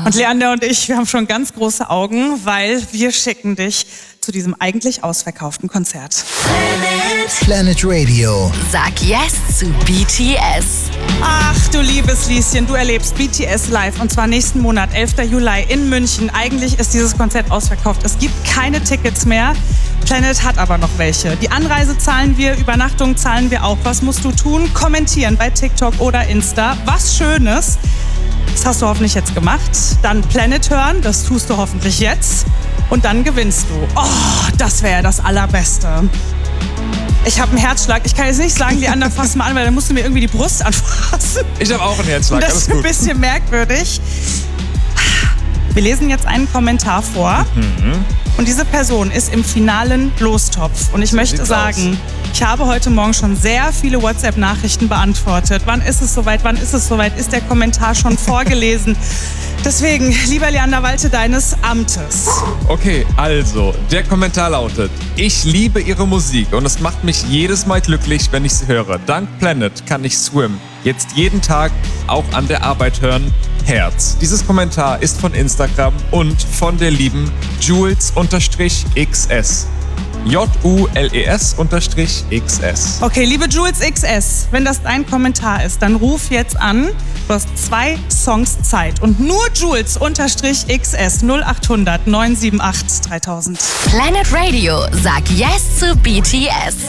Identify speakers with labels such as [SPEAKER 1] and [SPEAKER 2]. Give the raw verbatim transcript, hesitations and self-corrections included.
[SPEAKER 1] Und Leander und ich, wir haben schon ganz große Augen, weil wir schicken dich zu diesem eigentlich ausverkauften Konzert.
[SPEAKER 2] Planet Radio.
[SPEAKER 3] Sag yes zu B T S.
[SPEAKER 1] Ach du liebes Lieschen, du erlebst B T S live und zwar nächsten Monat, elften Juli in München. Eigentlich ist dieses Konzert ausverkauft. Es gibt keine Tickets mehr. Planet hat aber noch welche. Die Anreise zahlen wir, Übernachtung zahlen wir auch. Was musst du tun? Kommentieren bei TikTok oder Insta. Was Schönes. Das hast du hoffentlich jetzt gemacht. Dann Planet hören, das tust du hoffentlich jetzt. Und dann gewinnst du. Oh, das wäre das Allerbeste. Ich habe einen Herzschlag. Ich kann jetzt nicht sagen, Leander, fass mal an, weil dann musst du mir irgendwie die Brust anfassen.
[SPEAKER 4] Ich habe auch einen Herzschlag,
[SPEAKER 1] das
[SPEAKER 4] alles
[SPEAKER 1] ist ein
[SPEAKER 4] gut.
[SPEAKER 1] bisschen merkwürdig. Wir lesen jetzt einen Kommentar vor.
[SPEAKER 4] Mhm.
[SPEAKER 1] Und diese Person ist im finalen Lostopf. Und ich
[SPEAKER 4] So
[SPEAKER 1] möchte
[SPEAKER 4] sieht's
[SPEAKER 1] sagen, ich habe heute Morgen schon sehr viele WhatsApp-Nachrichten beantwortet. Wann ist es soweit? Wann ist es soweit? Ist der Kommentar schon vorgelesen? Deswegen, lieber Leander, walte deines Amtes.
[SPEAKER 4] Okay, also, der Kommentar lautet: Ich liebe ihre Musik und es macht mich jedes Mal glücklich, wenn ich sie höre. Dank Planet kann ich Swim jetzt jeden Tag auch an der Arbeit hören. Herz. Dieses Kommentar ist von Instagram und von der lieben Jules-X S. J U L E S X S.
[SPEAKER 1] Okay, liebe Jules X S, wenn das dein Kommentar ist, dann ruf jetzt an. Du hast zwei Songs Zeit und nur Jules X S null acht hundert neun sieben acht dreitausend.
[SPEAKER 3] Planet Radio. Sag yes zu B T S.